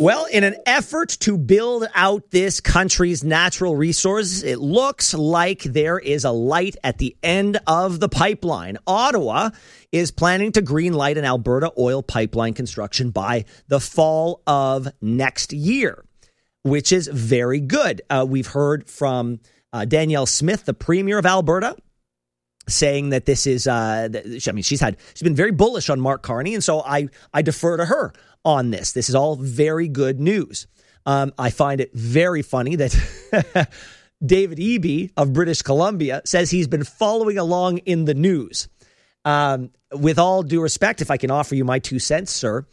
Well, in an effort to build out this country's natural resources, it looks like there is a light at the end of the pipeline. Ottawa is planning to greenlight an Alberta oil pipeline construction by the fall of next year, which is very good. We've heard from Danielle Smith, the Premier of Alberta, saying that this is, she's been very bullish on Mark Carney, and so I defer to her on this. This is all very good news. I find it very funny that David Eby of British Columbia says he's been following along in the news. With all due respect, if I can offer you my 2 cents, sir,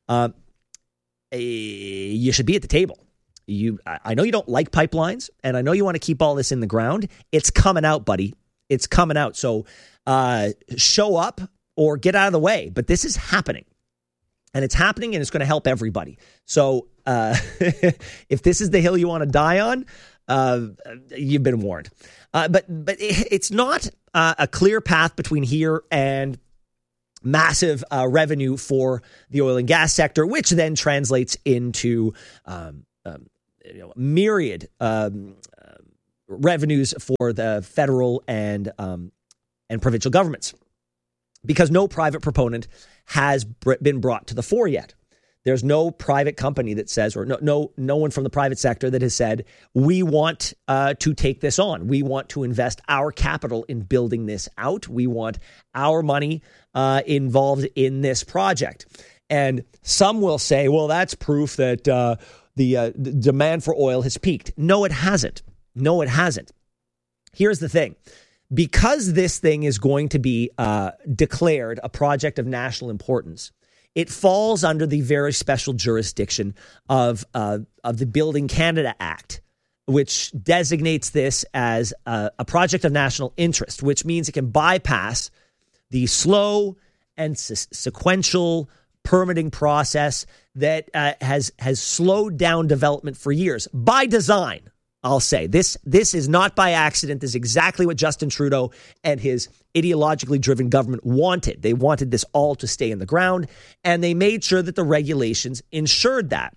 you should be at the table. I know you don't like pipelines, and I know you want to keep all this in the ground. It's coming out, buddy. It's coming out. So show up or get out of the way. But this is happening. And it's happening, and it's going to help everybody. So if this is the hill you want to die on, you've been warned. But it's not a clear path between here and massive revenue for the oil and gas sector, which then translates into myriad revenues for the federal and provincial governments, because no private proponent has been brought to the fore yet. There's no private company that says, or no one from the private sector that has said, we want to take this on. We want to invest our capital in building this out. We want our money involved in this project. And some will say, well, that's proof that the demand for oil has peaked. No, it hasn't. No, it hasn't. Here's the thing. Because this thing is going to be declared a project of national importance, it falls under the very special jurisdiction of the Building Canada Act, which designates this as a project of national interest, which means it can bypass the slow and sequential permitting process that has slowed down development for years by design. I'll say this is not by accident. This is exactly what Justin Trudeau and his ideologically driven government wanted. They wanted this all to stay in the ground, and they made sure that the regulations ensured that.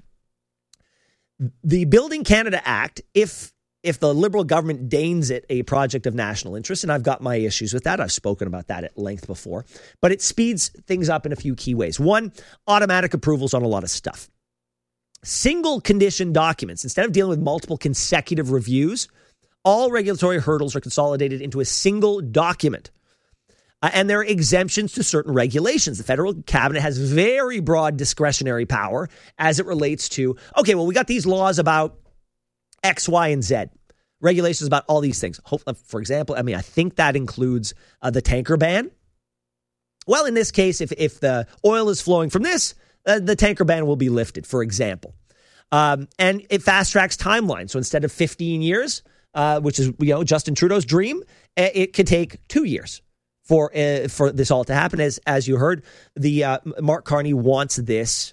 The Building Canada Act, if the Liberal government deigns it a project of national interest, and I've got my issues with that, I've spoken about that at length before, but it speeds things up in a few key ways. One, automatic approvals on a lot of stuff. Single condition documents. Instead of dealing with multiple consecutive reviews, all regulatory hurdles are consolidated into a single document. And there are exemptions to certain regulations. The federal cabinet has very broad discretionary power as it relates to, okay, well, we got these laws about X, Y, and Z. Regulations about all these things. For example, I think that includes the tanker ban. Well, in this case, if the oil is flowing from this, the tanker ban will be lifted, for example. And it fast tracks timeline. So instead of 15 years, which is Justin Trudeau's dream, it could take 2 years for this all to happen. As you heard, the Mark Carney wants this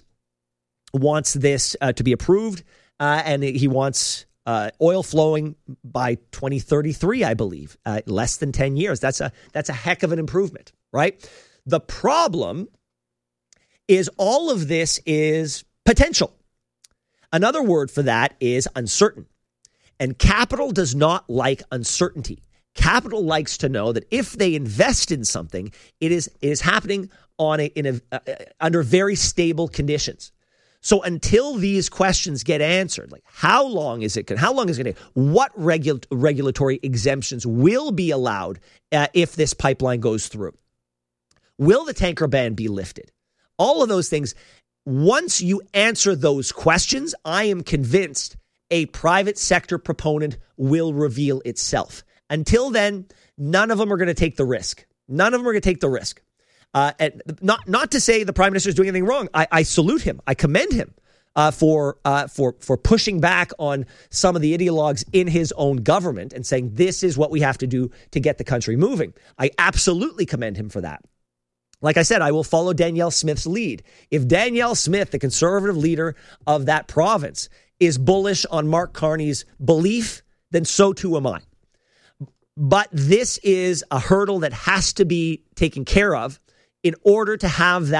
to be approved, and he wants oil flowing by 2033, I believe, less than 10 years. That's a heck of an improvement, right? The problem is all of this is potential. Another word for that is uncertain. And capital does not like uncertainty. Capital likes to know that if they invest in something, it is happening under very stable conditions. So until these questions get answered, like how long is it going to take? What regulatory exemptions will be allowed if this pipeline goes through? Will the tanker ban be lifted? All of those things, once you answer those questions, I am convinced a private sector proponent will reveal itself. Until then, none of them are going to take the risk. None of them are going to take the risk. And not to say the Prime Minister is doing anything wrong. I salute him. I commend him for pushing back on some of the ideologues in his own government and saying this is what we have to do to get the country moving. I absolutely commend him for that. Like I said, I will follow Danielle Smith's lead. If Danielle Smith, the conservative leader of that province, is bullish on Mark Carney's belief, then so too am I. But this is a hurdle that has to be taken care of in order to have that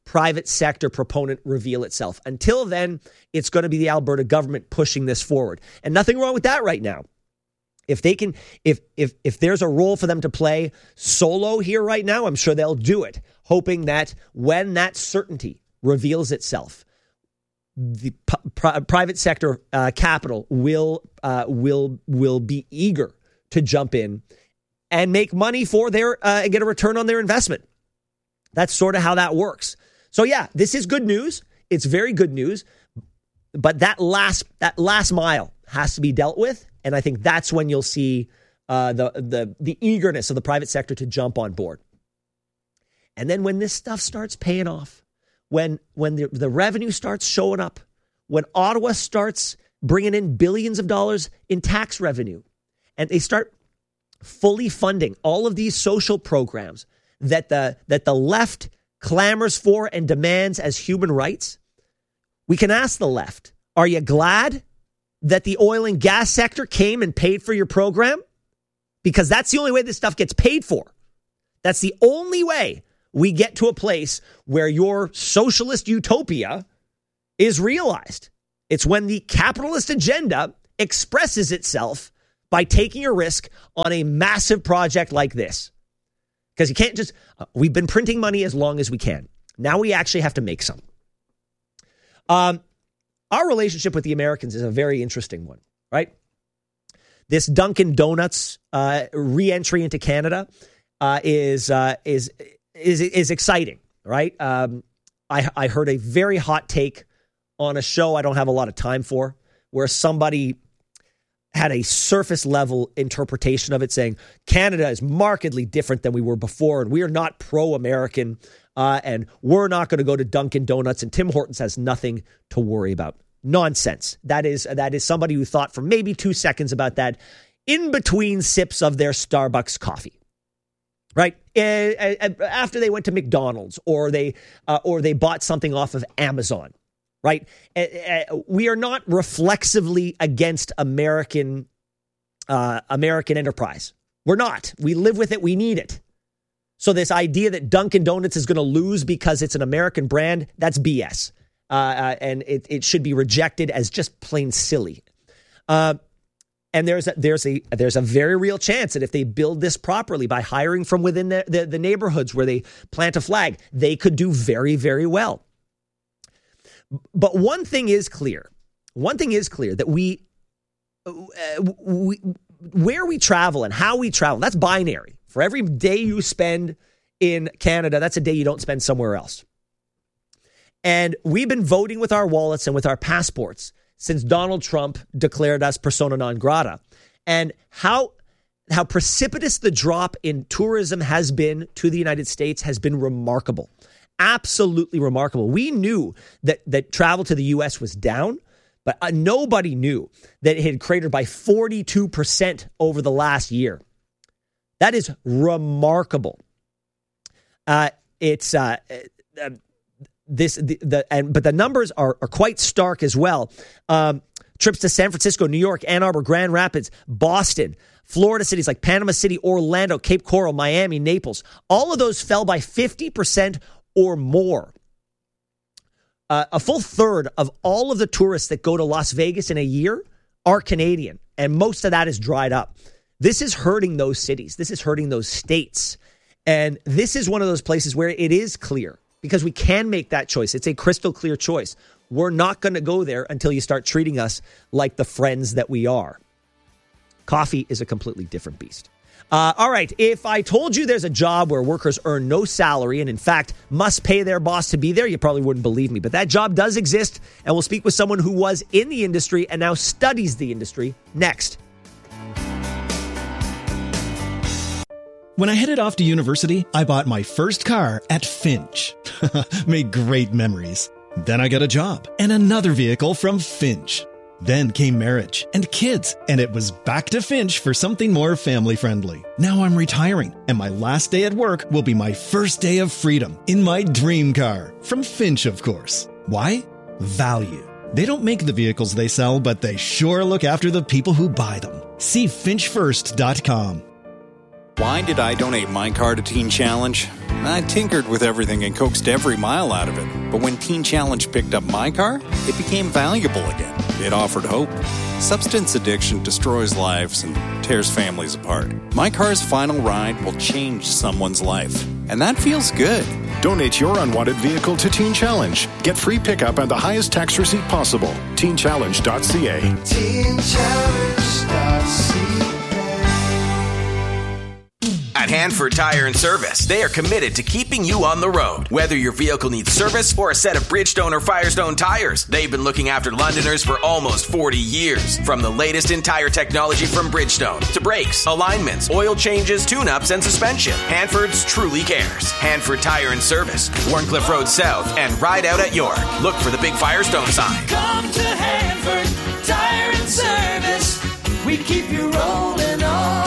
private sector proponent reveal itself. Until then, it's going to be the Alberta government pushing this forward. And nothing wrong with that right now. If they can, if there's a role for them to play solo here right now, I'm sure they'll do it, hoping that when that certainty reveals itself, the private sector capital will be eager to jump in and make money for their get a return on their investment. That's sort of how that works. So yeah, this is good news. It's very good news, but that last mile has to be dealt with. And I think that's when you'll see the eagerness of the private sector to jump on board. And then when this stuff starts paying off, when the revenue starts showing up, when Ottawa starts bringing in billions of dollars in tax revenue, and they start fully funding all of these social programs that the left clamors for and demands as human rights, we can ask the left, are you glad that the oil and gas sector came and paid for your program? Because that's the only way this stuff gets paid for. That's the only way we get to a place where your socialist utopia is realized. It's when the capitalist agenda expresses itself by taking a risk on a massive project like this. Because you can't just, we've been printing money as long as we can. Now we actually have to make some. Our relationship with the Americans is a very interesting one, right? This Dunkin' Donuts re-entry into Canada is exciting, right? I heard a very hot take on a show I don't have a lot of time for, where somebody had a surface level interpretation of it, saying Canada is markedly different than we were before, and we are not pro-American, and we're not going to go to Dunkin' Donuts, and Tim Hortons has nothing to worry about. Nonsense. That is somebody who thought for maybe 2 seconds about that in between sips of their Starbucks coffee, right? After they went to McDonald's or they bought something off of Amazon, right? We are not reflexively against American enterprise. We're not. We live with it. We need it. So this idea that Dunkin' Donuts is going to lose because it's an American brand, that's BS. And it should be rejected as just plain silly. And there's a very real chance that if they build this properly by hiring from within the neighborhoods where they plant a flag, they could do very, very well. But one thing is clear that where we travel and how we travel, that's binary. For every day you spend in Canada, that's a day you don't spend somewhere else. And we've been voting with our wallets and with our passports since Donald Trump declared us persona non grata. And how precipitous the drop in tourism has been to the United States has been remarkable. Absolutely remarkable. We knew that travel to the U.S. was down, but nobody knew that it had cratered by 42% over the last year. That is remarkable. But the numbers are quite stark as well. Trips to San Francisco, New York, Ann Arbor, Grand Rapids, Boston, Florida cities like Panama City, Orlando, Cape Coral, Miami, Naples. All of those fell by 50% or more. A full third of all of the tourists that go to Las Vegas in a year are Canadian, and most of that is dried up. This is hurting those cities. This is hurting those states. And this is one of those places where it is clear, because we can make that choice. It's a crystal clear choice. We're not going to go there until you start treating us like the friends that we are. Coffee is a completely different beast. All right. If I told you there's a job where workers earn no salary and, in fact, must pay their boss to be there, you probably wouldn't believe me. But that job does exist, and we'll speak with someone who was in the industry and now studies the industry next. When I headed off to university, I bought my first car at Finch. Made great memories. Then I got a job and another vehicle from Finch. Then came marriage and kids, and it was back to Finch for something more family-friendly. Now I'm retiring, and my last day at work will be my first day of freedom in my dream car. From Finch, of course. Why? Value. They don't make the vehicles they sell, but they sure look after the people who buy them. See finchfirst.com. Why did I donate my car to Teen Challenge? I tinkered with everything and coaxed every mile out of it. But when Teen Challenge picked up my car, it became valuable again. It offered hope. Substance addiction destroys lives and tears families apart. My car's final ride will change someone's life. And that feels good. Donate your unwanted vehicle to Teen Challenge. Get free pickup and the highest tax receipt possible. TeenChallenge.ca. TeenChallenge.ca. At Hanford Tire and Service, they are committed to keeping you on the road. Whether your vehicle needs service or a set of Bridgestone or Firestone tires, they've been looking after Londoners for almost 40 years. From the latest in tire technology from Bridgestone to brakes, alignments, oil changes, tune-ups, and suspension, Hanford's truly cares. Hanford Tire and Service, Warncliffe Road South, and Ride Out at York. Look for the big Firestone sign. Come to Hanford Tire and Service. We keep you rolling on.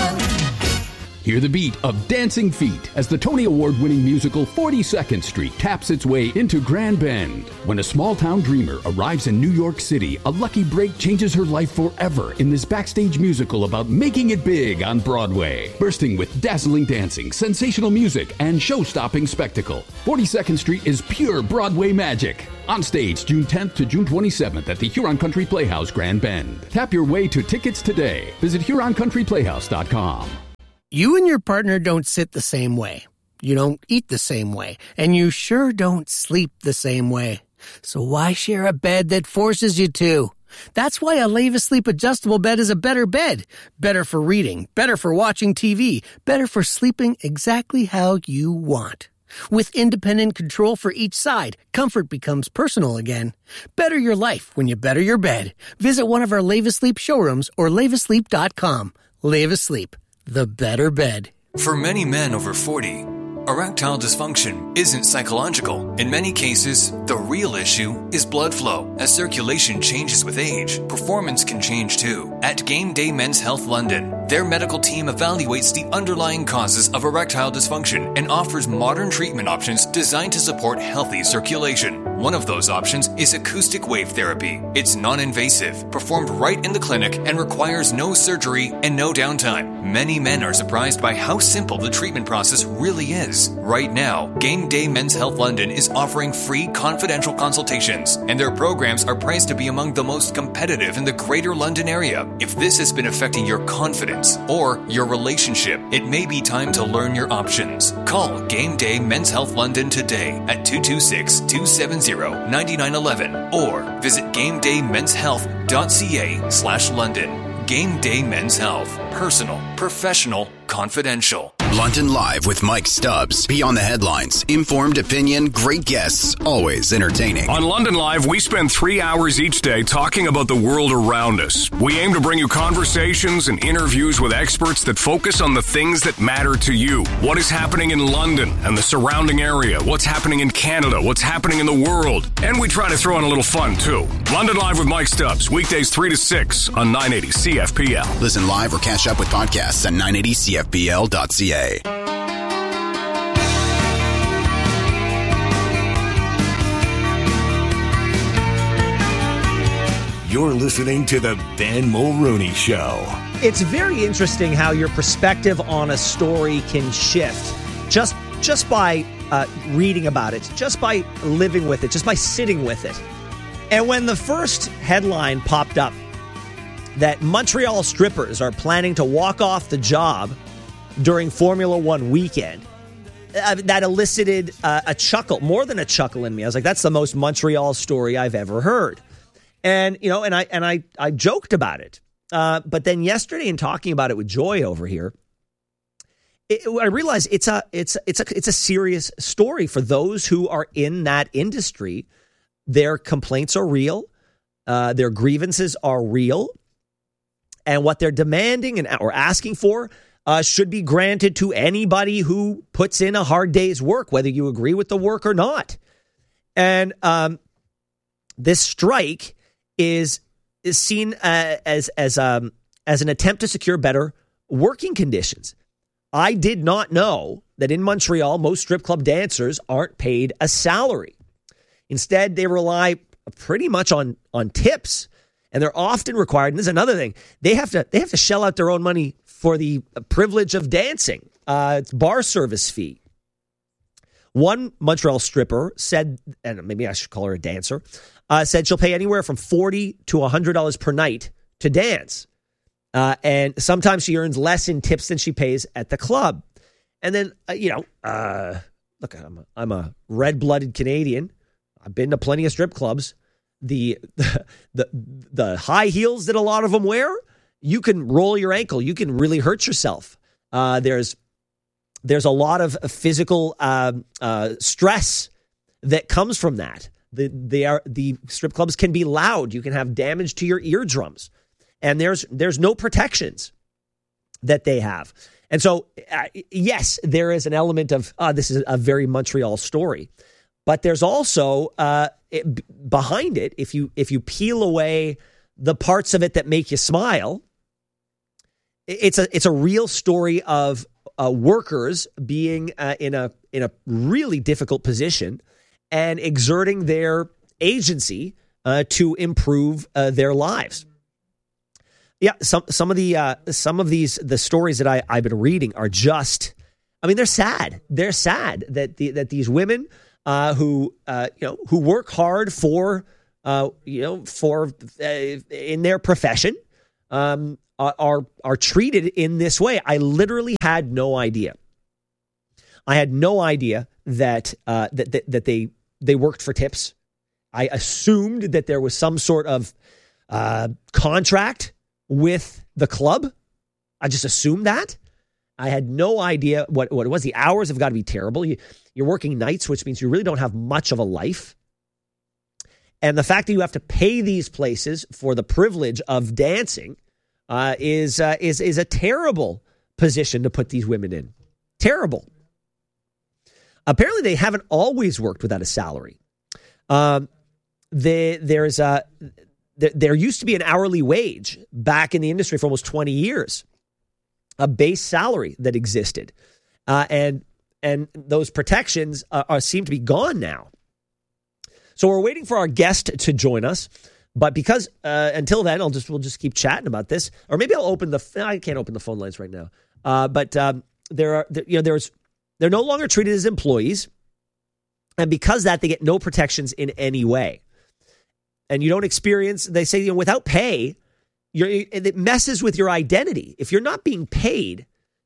Hear the beat of Dancing Feet as the Tony Award-winning musical 42nd Street taps its way into Grand Bend. When a small-town dreamer arrives in New York City, a lucky break changes her life forever in this backstage musical about making it big on Broadway. Bursting with dazzling dancing, sensational music, and show-stopping spectacle, 42nd Street is pure Broadway magic. On stage June 10th to June 27th at the Huron Country Playhouse, Grand Bend. Tap your way to tickets today. Visit HuronCountryPlayhouse.com. You and your partner don't sit the same way. You don't eat the same way. And you sure don't sleep the same way. So why share a bed that forces you to? That's why a Leva Sleep adjustable bed is a better bed. Better for reading, better for watching TV, better for sleeping exactly how you want. With independent control for each side, comfort becomes personal again. Better your life when you better your bed. Visit one of our Leva Sleep showrooms or levasleep.com. Leva Sleep. The better bed. For many men over 40, erectile dysfunction isn't psychological. In many cases, the real issue is blood flow. As circulation changes with age, performance can change too. At Game Day Men's Health London, their medical team evaluates the underlying causes of erectile dysfunction and offers modern treatment options designed to support healthy circulation. One of those options is acoustic wave therapy. It's non-invasive, performed right in the clinic, and requires no surgery and no downtime. Many men are surprised by how simple the treatment process really is. Right now, Game Day Men's Health London is offering free confidential consultations, and their programs are priced to be among the most competitive in the Greater London area. If this has been affecting your confidence or your relationship, it may be time to learn your options. Call Game Day Men's Health London today at 226-270-9911 or visit GameDayMen'sHealth.ca/London. Game Day Men's Health. Personal, professional, confidential. London Live with Mike Stubbs. Beyond the headlines. Informed opinion, great guests, always entertaining. On London Live, we spend 3 hours each day talking about the world around us. We aim to bring you conversations and interviews with experts that focus on the things that matter to you. What is happening in London and the surrounding area? What's happening in Canada? What's happening in the world? And we try to throw in a little fun, too. London Live with Mike Stubbs. Weekdays 3 to 6 on 980 CFPL. Listen live or catch up with podcasts at 980CFPL.ca. You're listening to the Ben Mulrooney Show. It's very interesting how your perspective on a story can shift just by reading about it, just by living with it, just by sitting with it. And when the first headline popped up that Montreal strippers are planning to walk off the job during Formula One weekend, that elicited a chuckle, more than a chuckle in me. I was like, that's the most Montreal story I've ever heard. And, you know, and I joked about it. But then yesterday in talking about it with Joy over here, I realized it's a serious story for those who are in that industry. Their complaints are real. Their grievances are real. And what they're demanding or asking for should be granted to anybody who puts in a hard day's work, whether you agree with the work or not. And this strike is seen as an attempt to secure better working conditions. I did not know that in Montreal, most strip club dancers aren't paid a salary. Instead, they rely pretty much on tips, and they're often required. And this is another thing: they have to shell out their own money for the privilege of dancing. It's bar service fee. One Montreal stripper said, and maybe I should call her a dancer, said she'll pay anywhere from $40 to $100 per night to dance. And sometimes she earns less in tips than she pays at the club. And then, look, I'm a red-blooded Canadian. I've been to plenty of strip clubs. The high heels that a lot of them wear, you can roll your ankle. You can really hurt yourself. There's a lot of physical stress that comes from that. The strip clubs can be loud. You can have damage to your eardrums, and there's no protections that they have. And so, yes, there is an element of this is a very Montreal story, but there's also behind it. If you peel away the parts of it that make you smile, it's a real story of workers being in a really difficult position and exerting their agency to improve their lives. Yeah, some of the stories that I've been reading are just, I mean, they're sad. They're sad that these women who work hard for in their profession are treated in this way. I literally had no idea. I had no idea that they worked for tips. I assumed that there was some sort of contract with the club. I just assumed that. I had no idea what it was. The hours have got to be terrible. You're working nights, which means you really don't have much of a life. And the fact that you have to pay these places for the privilege of dancing is a terrible position to put these women in. Terrible. Apparently, they haven't always worked without a salary. There used to be an hourly wage back in the industry for almost 20 years, a base salary that existed, and those protections seem to be gone now. So we're waiting for our guest to join us, but because until then, we'll just keep chatting about this, or maybe I'll open I can't open the phone lines right now, but they're no longer treated as employees, and because that they get no protections in any way. And you don't experience, they say, without pay, it messes with your identity. If you're not being paid,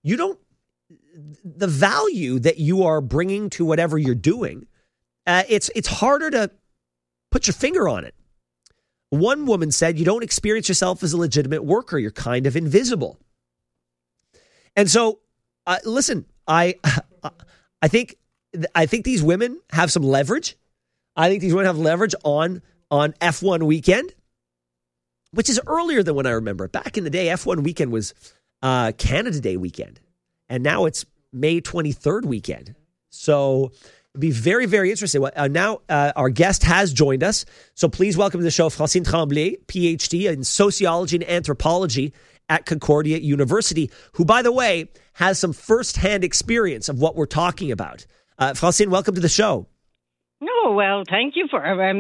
the value that you are bringing to whatever you're doing, it's harder to put your finger on it. One woman said, you don't experience yourself as a legitimate worker. You're kind of invisible. And so, listen, I think these women have some leverage. I think these women have leverage on F1 weekend, which is earlier than when I remember. Back in the day, F1 weekend was Canada Day weekend, and now it's May 23rd weekend. So it'd be very, very interesting. Now our guest has joined us, so please welcome to the show Francine Tremblay, PhD in sociology and anthropology at Concordia University, who, by the way, has some firsthand experience of what we're talking about. Francine, welcome to the show. Oh, well, thank you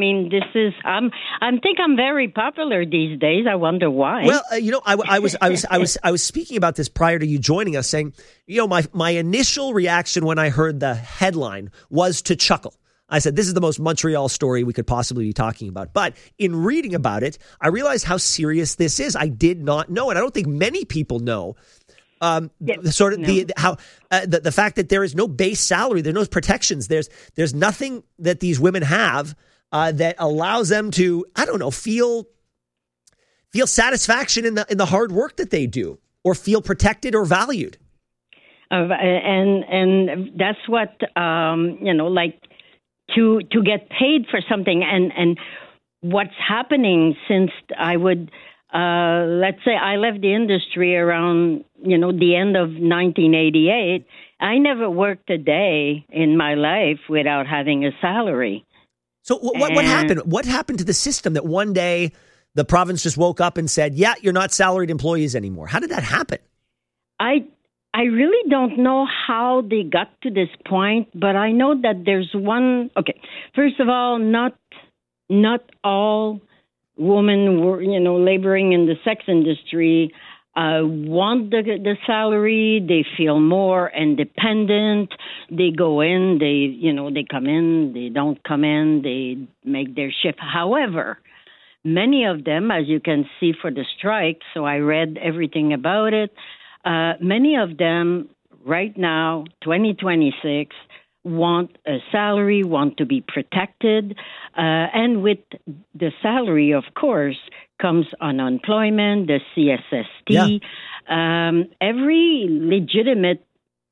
I think I'm very popular these days. I wonder why. Well, I was speaking about this prior to you joining us, saying, my initial reaction when I heard the headline was to chuckle. I said, this is the most Montreal story we could possibly be talking about. But in reading about it, I realized how serious this is. I did not know it. I don't think many people know. The fact that there is no base salary, there's no protections, there's nothing that these women have that allows them to, feel satisfaction in the hard work that they do, or feel protected or valued. And that's what to get paid for something, and what's happening since I would. Let's say I left the industry around, the end of 1988. I never worked a day in my life without having a salary. So what happened? What happened to the system that one day the province just woke up and said, yeah, you're not salaried employees anymore? How did that happen? I really don't know how they got to this point, but I know that there's one. Okay, first of all, not all women were, laboring in the sex industry want the salary. They feel more independent. They go in, they come in, they don't come in, they make their shift. However, many of them, as you can see for the strike, so I read everything about it, many of them right now, 2026, want a salary, want to be protected. And with the salary, of course, comes unemployment, the CSST, every legitimate,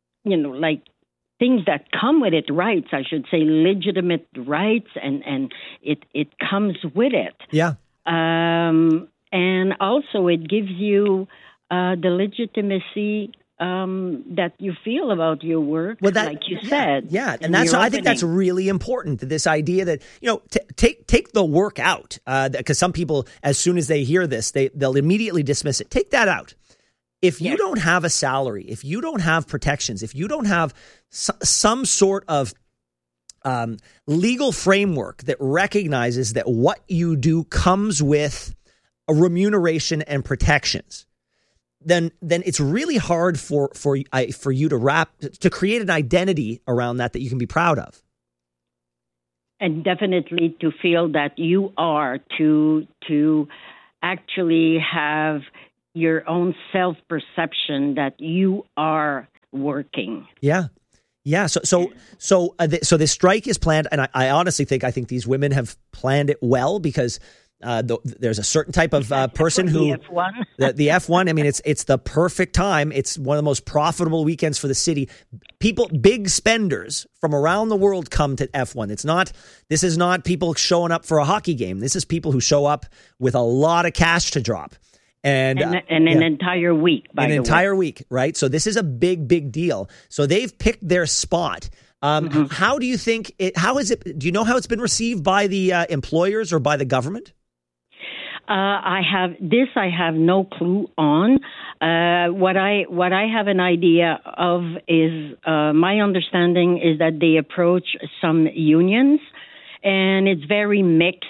things that come with it, rights, I should say, legitimate rights, and it comes with it. Yeah. And also it gives you the legitimacy that you feel about your work, like you said. Yeah, and I think that's really important, this idea that, take the work out, because some people, as soon as they hear this, they'll immediately dismiss it. Take that out. If you don't have a salary, if you don't have protections, if you don't have some sort of legal framework that recognizes that what you do comes with a remuneration and protections, then it's really hard for you to create an identity around that you can be proud of. And definitely to feel that you are to actually have your own self-perception that you are working. Yeah. Yeah. So this strike is planned, and I honestly think these women have planned it well, because there's a certain type of person who the F1. I mean, it's the perfect time. It's one of the most profitable weekends for the city. People, big spenders from around the world come to F1. This is not people showing up for a hockey game. This is people who show up with a lot of cash to drop. And an entire week, week, right? So this is a big deal. So they've picked their spot. How do you think do you know how it's been received by the employers or by the government? I have no clue on. What I have an idea of is, my understanding is that they approach some unions, and it's very mixed.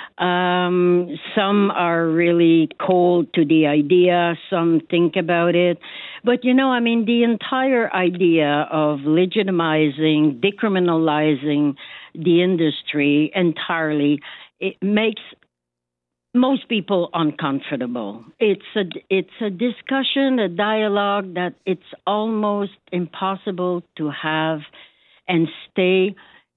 Some are really cold to the idea. Some think about it. But, the entire idea of legitimizing, decriminalizing the industry entirely, it makes most people uncomfortable. It's a discussion, a dialogue that it's almost impossible to have and stay,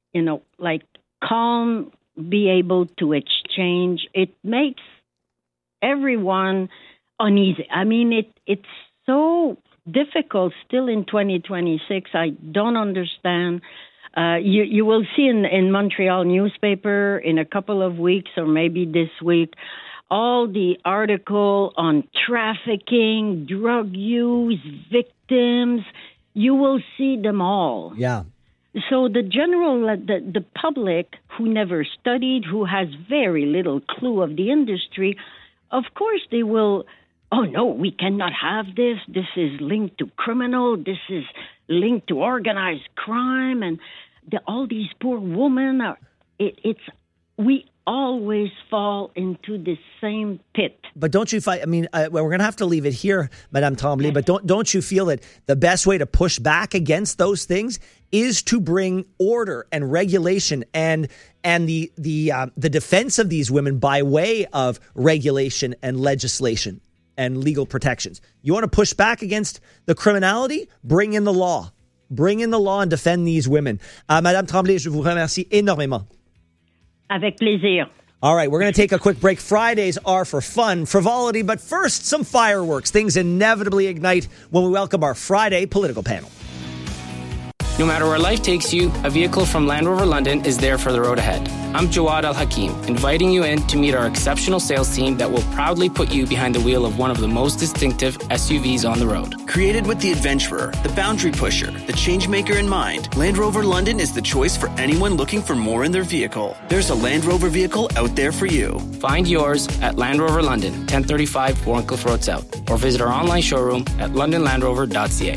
calm, be able to exchange. It makes everyone uneasy. I mean, it's so difficult still in 2026. I don't understand. You will see in Montreal newspaper in a couple of weeks, or maybe this week, all the article on trafficking, drug use, victims. You will see them all. Yeah. So the the public who never studied, who has very little clue of the industry, of course they will, oh no, we cannot have this. This is linked to criminal. This is linked to organized crime. And all these poor women, we always fall into the same pit. But don't you find, we're going to have to leave it here, Madame Tremblay, but don't you feel that the best way to push back against those things is to bring order and regulation and the defense of these women by way of regulation and legislation and legal protections? You want to push back against the criminality? Bring in the law. Bring in the law and defend these women. Madame Tremblay, je vous remercie énormément. Avec plaisir. All right, we're going to take a quick break. Fridays are for fun, frivolity, but first, some fireworks. Things inevitably ignite when we welcome our Friday political panel. No matter where life takes you, a vehicle from Land Rover London is there for the road ahead. I'm Jawad Al Hakim, inviting you in to meet our exceptional sales team that will proudly put you behind the wheel of one of the most distinctive SUVs on the road. Created with the adventurer, the boundary pusher, the changemaker in mind, Land Rover London is the choice for anyone looking for more in their vehicle. There's a Land Rover vehicle out there for you. Find yours at Land Rover London, 1035 Warncliffe Road South, or visit our online showroom at londonlandrover.ca.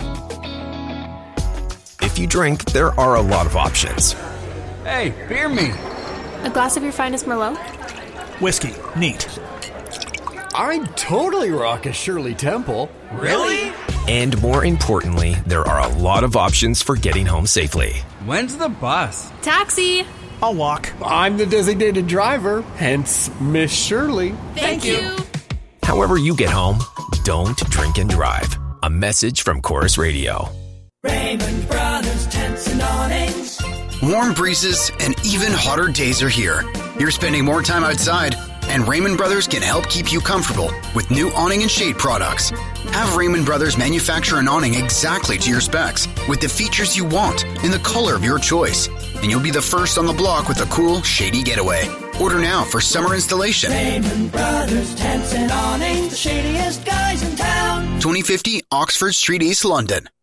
If you drink, there are a lot of options. Hey, beer me. A glass of your finest Merlot? Whiskey. Neat. I'd totally rock a Shirley Temple. Really? And more importantly, there are a lot of options for getting home safely. When's the bus? Taxi. I'll walk. I'm the designated driver, hence Miss Shirley. Thank you. However you get home, don't drink and drive. A message from Chorus Radio. Raymond Brothers Tents and Awnings. Warm breezes and even hotter days are here. You're spending more time outside, and Raymond Brothers can help keep you comfortable with new awning and shade products. Have Raymond Brothers manufacture an awning exactly to your specs with the features you want in the color of your choice. And you'll be the first on the block with a cool, shady getaway. Order now for summer installation. Raymond Brothers Tents and Awnings, the shadiest guys in town. 2050 Oxford Street, East London.